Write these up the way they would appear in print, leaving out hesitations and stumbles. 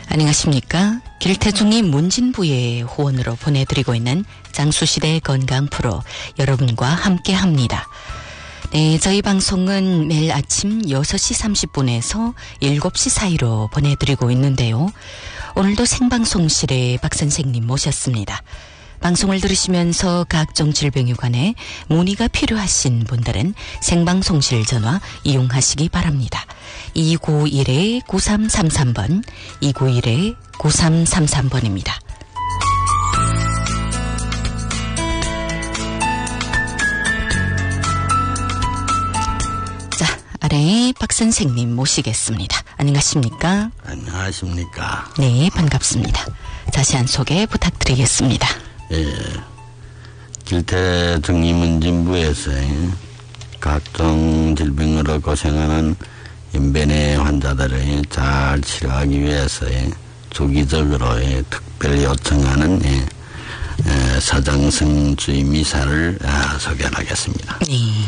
안녕하십니까. 길태중이 문진부의 후원으로 보내드리고 있는 장수시대 건강 프로 여러분과 함께합니다. 네, 저희 방송은 매일 아침 6시 30분에서 7시 사이로 보내드리고 있는데요. 오늘도 생방송실에 박 선생님 모셨습니다. 방송을 들으시면서 각종 질병에 관해 문의가 필요하신 분들은 생방송실 전화 이용하시기 바랍니다. 291-9333번, 291-9333번입니다. 자, 아래 박 선생님 모시겠습니다. 안녕하십니까? 안녕하십니까? 네, 반갑습니다. 자세한 소개 부탁드리겠습니다. 예, 길태중이 문진부에서 각종 질병으로 고생하는 인변의 환자들을 잘 치료하기 위해서 주기적으로 특별히 요청하는 서장성 주의미사를 소개하겠습니다.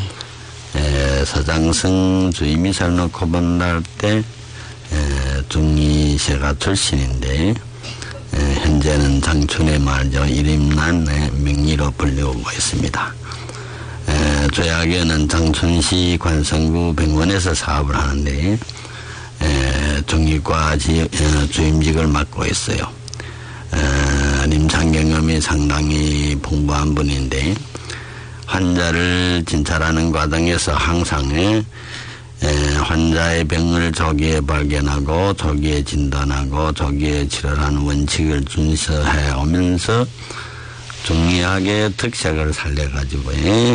서장성 주의미사를 놓고 본다할 때 중이세가 출신인데 현재는 장춘의 말죠. 이림난 명의로 불리고 있습니다. 조약에는 장춘시 관성구 병원에서 사업을 하는데 중의과 주임직을 맡고 있어요.臨床경험이 상당히 풍부한 분인데 환자를 진찰하는 과정에서 항상 환자의 병을 조기에 발견하고 조기에 진단하고 조기에 치료하는 원칙을 준수해 오면서 중의학의 특색을 살려가지고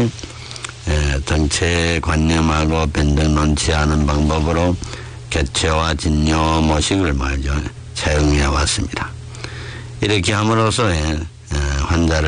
정체관념하고 변정 논치 않은 방법으로 개체와 진료 모식을 말죠. 채용해 왔습니다. 이렇게 함으로써 환자를